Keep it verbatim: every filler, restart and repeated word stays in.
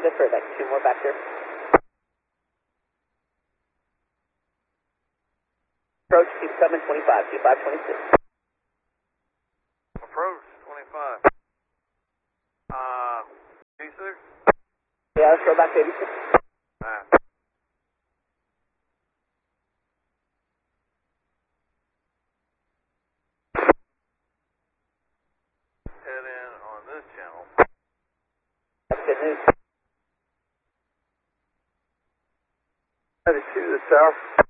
good for like two more back there. Approach, keep coming, twenty-five, two five twenty-six. Approach, twenty-five. Uh, eighty-six? Yeah, let's go back to eighty-six. Alright. Head in on this channel. That's good news. ninety-two to the south.